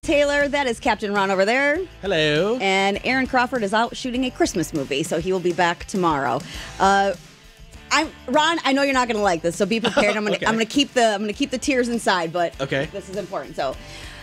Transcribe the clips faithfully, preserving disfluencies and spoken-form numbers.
Taylor, that is Captain Ron over there. Hello. And Aaron Crawford is out shooting a Christmas movie, so he will be back tomorrow. Uh, I'm Ron. I know you're not going to like this, so be prepared. I'm going to Okay. I'm going to keep the I'm going to keep the tears inside, but okay. This is important. So,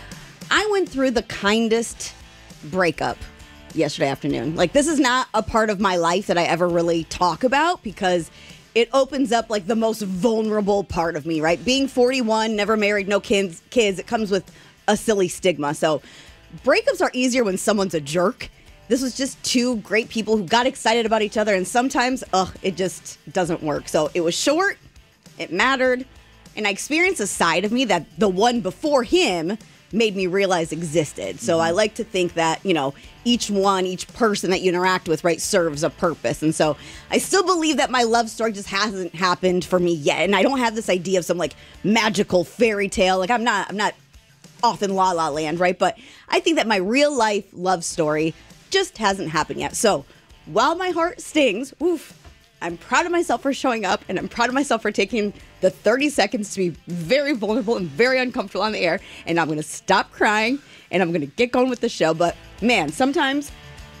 I went through the kindest breakup yesterday afternoon. Like, this is not a part of my life that I ever really talk about because it opens up like the most vulnerable part of me, right? Being forty-one, never married, no kids, kids, it comes with a silly stigma. So breakups are easier when someone's a jerk. This was just two great people who got excited about each other, and sometimes, ugh, it just doesn't work. So it was short, it mattered, and I experienced a side of me that the one before him made me realize existed. So mm-hmm. I like to think that, you know, each one, each person that you interact with, right, serves a purpose. And so I still believe that my love story just hasn't happened for me yet. And I don't have this idea of some like magical fairy tale. Like I'm not, I'm not off in La La Land, right? But I think that my real life love story just hasn't happened yet. So while my heart stings, oof, I'm proud of myself for showing up, and I'm proud of myself for taking the thirty seconds to be very vulnerable and very uncomfortable on the air. And I'm going to stop crying, and I'm going to get going with the show. But man, sometimes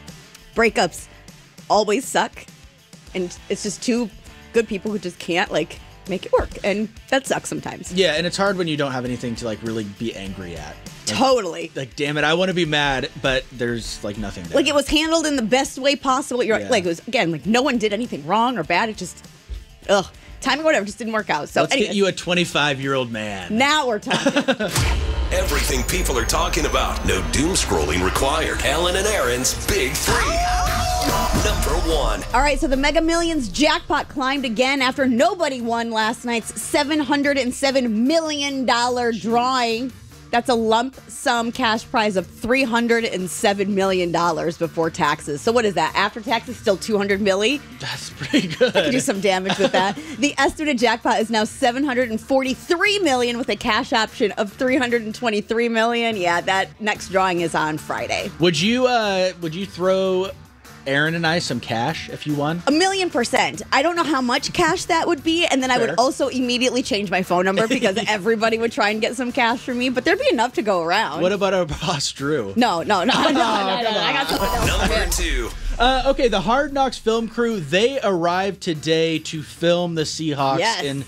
breakups always suck, and it's just two good people who just can't like make it work, and that sucks sometimes. Yeah, and it's hard when you don't have anything to like really be angry at. Like, totally. Like, damn it, I want to be mad, but there's like nothing there. Like it was handled in the best way possible. You're Yeah. like it was again like no one did anything wrong or bad. It just ugh, timing or whatever just didn't work out. So let's anyways, get you a twenty-five-year-old man. Now we're talking. Everything people are talking about. No doom scrolling required. Ellen and Aaron's Big Three. Number one. All right, so the Mega Millions jackpot climbed again after nobody won last night's seven hundred seven million dollars drawing. That's a lump sum cash prize of three hundred seven million dollars before taxes. So what is that? After taxes, still two hundred million? That's pretty good. I could do some damage with that. The estimated jackpot is now seven hundred forty-three million dollars with a cash option of three hundred twenty-three million dollars. Yeah, that next drawing is on Friday. Would you uh would you throw Aaron and I some cash if you won? A million percent. I don't know how much cash that would be, and then Fair. I would also immediately change my phone number because everybody would try and get some cash from me, but there'd be enough to go around. What about our boss, Drew? No, no, no, no, no, no, no. I got something else. Number two. Uh, okay, the Hard Knocks film crew, they arrived today to film the Seahawks Yes. in...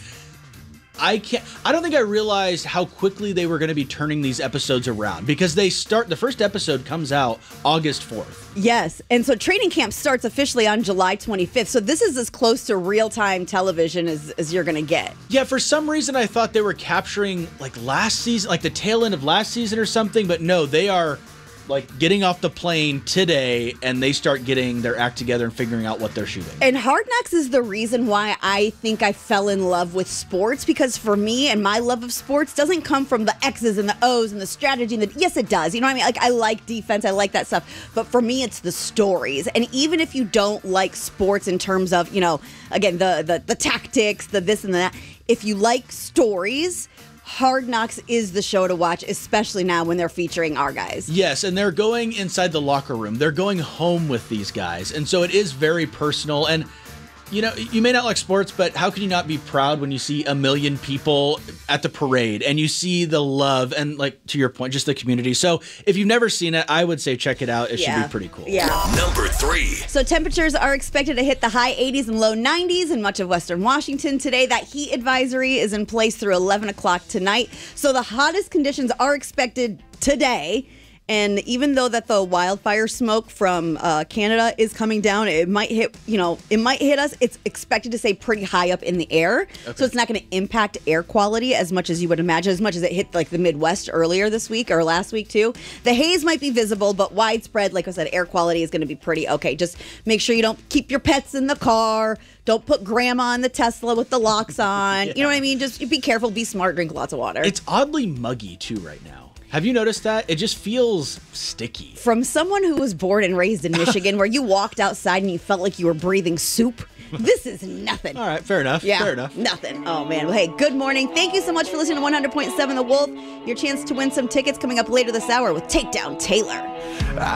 I can't. I don't think I realized how quickly they were going to be turning these episodes around because they start. The first episode comes out August fourth. Yes, and so training camp starts officially on July twenty-fifth. So this is as close to real-time television as, as you're going to get. Yeah, for some reason I thought they were capturing like last season, like the tail end of last season or something. But no, they are like getting off the plane today, and they start getting their act together and figuring out what they're shooting. And Hard Knocks is the reason why I think I fell in love with sports, because for me and my love of sports doesn't come from the X's and the O's and the strategy. And the, yes, it does. You know what I mean? Like, I like defense. I like that stuff. But for me, it's the stories. And even if you don't like sports in terms of, you know, again, the the, the tactics, the this and that, if you like stories, Hard Knocks is the show to watch, especially now when they're featuring our guys. Yes, and they're going inside the locker room. They're going home with these guys. And so it is very personal. And, you know, you may not like sports, but how can you not be proud when you see a million people at the parade and you see the love and, like, to your point, just the community. So if you've never seen it, I would say check it out. It Yeah. should be pretty cool. Yeah. Number three. So temperatures are expected to hit the high eighties and low nineties in much of western Washington today. That heat advisory is in place through eleven o'clock tonight. So the hottest conditions are expected today. And even though that the wildfire smoke from uh, Canada is coming down, it might hit, you know, it might hit us. It's expected to stay pretty high up in the air. Okay. So it's not going to impact air quality as much as you would imagine, as much as it hit like the Midwest earlier this week or last week too. The haze might be visible, but widespread, like I said, air quality is going to be pretty okay. Just make sure you don't keep your pets in the car. Don't put grandma in the Tesla with the locks on. Yeah. You know what I mean? Just be careful, be smart, drink lots of water. It's oddly muggy, too, right now. Have you noticed that? It just feels sticky. From someone who was born and raised in Michigan, where you walked outside and you felt like you were breathing soup, this is nothing. All right, fair enough. Yeah, Fair enough. nothing. Oh, man. Well, hey, good morning. Thank you so much for listening to one hundred point seven The Wolf. Your chance to win some tickets coming up later this hour with Takedown Taylor.